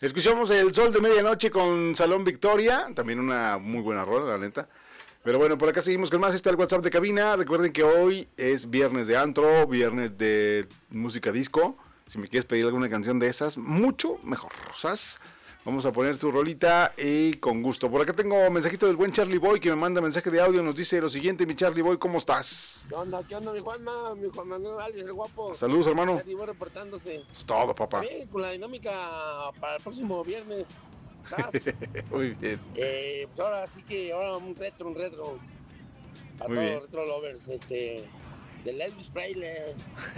Escuchamos El Sol de Medianoche con Salón Victoria, también una muy buena rola, la neta. Pero bueno, por acá seguimos con más. Está el WhatsApp de cabina. Recuerden que hoy es viernes de antro, viernes de música disco. Si me quieres pedir alguna canción de esas, mucho mejor, ¿sabes? Vamos a poner tu rolita y con gusto. Por acá tengo un mensajito del buen Charlie Boy que me manda mensaje de audio. Nos dice lo siguiente, mi Charlie Boy, ¿cómo estás? ¿Qué onda, mi Juanma? Mi Juan Manuel Álvarez, el guapo. Saludos, hermano. Charlie Boy reportándose. Es todo, papá. También con la dinámica para el próximo viernes. ¿Sabes? Muy bien. Pues ahora sí que, ahora un retro. Para Muy todos bien. los retro lovers. De Elvis Presley.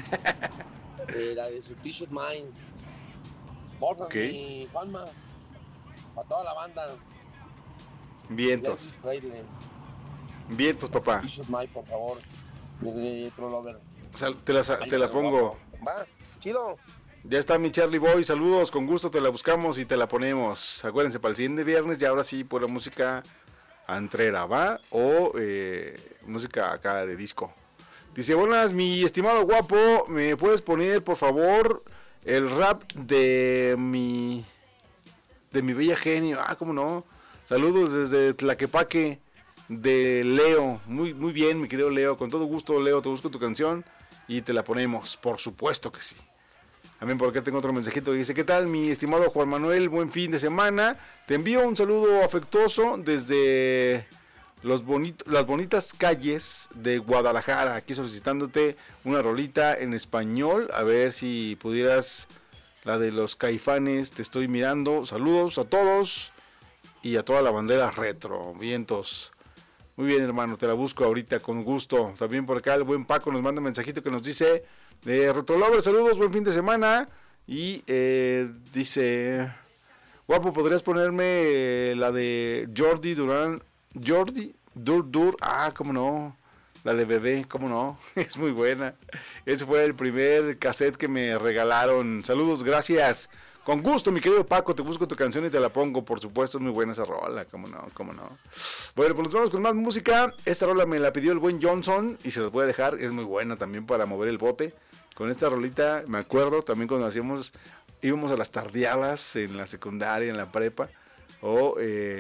La de su T-shirt Mine. Borja, Okay. mi Juanma. Para toda la banda. Vientos. Elvis Presley. Vientos, papá. T-shirt Mine, por favor. Mi retro lover. O sea, te la pongo. Va, chido. Ya está mi Charlie Boy, saludos, con gusto te la buscamos y te la ponemos. Acuérdense, para el siguiente viernes, ya ahora sí, pura música antrera, ¿va? O música acá de disco. Dice, buenas, mi estimado guapo, ¿me puedes poner, por favor, el rap de mi bella genio? Ah, ¿cómo no? Saludos desde Tlaquepaque, de Leo. Muy, muy bien, mi querido Leo, con todo gusto, Leo, te busco tu canción y te la ponemos, por supuesto que sí. También por acá tengo otro mensajito que dice, ¿qué tal mi estimado Juan Manuel? Buen fin de semana. Te envío un saludo afectuoso desde las bonitas calles de Guadalajara. Aquí solicitándote una rolita en español. A ver si pudieras la de los Caifanes. Te estoy mirando. Saludos a todos y a toda la bandera retro. Vientos. Muy bien, hermano, te la busco ahorita con gusto. También por acá el buen Paco nos manda un mensajito que nos dice... Retrolover, saludos, buen fin de semana. Y dice, guapo, ¿podrías ponerme la de Jordi Durán? Jordi, Dur, cómo no. La de Bebé, cómo no. Es muy buena. Ese fue el primer cassette que me regalaron. Saludos, gracias. Con gusto, mi querido Paco, te busco tu canción y te la pongo, por supuesto, es muy buena esa rola, cómo no. Bueno, pues nos vamos con más música. Esta rola me la pidió el buen Johnson y se las voy a dejar, es muy buena también para mover el bote. Con esta rolita, me acuerdo también cuando íbamos a las tardeadas en la secundaria, en la prepa, o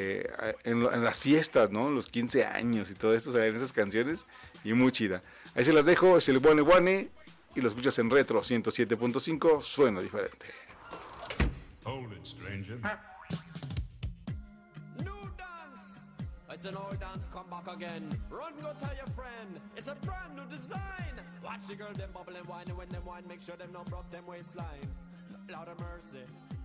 en las fiestas, ¿no? Los 15 años y todo esto, o sea, en esas canciones, y muy chida. Ahí se las dejo, es el Guane Guane, y lo escuchas en Retro 107.5, suena diferente. Hold it, stranger. New dance. It's an old dance, come back again. Run, go tell your friend. It's a brand new design. Watch the girl, them bubble and whine. And when them whine, make sure them not broke them waistline. Lord of mercy.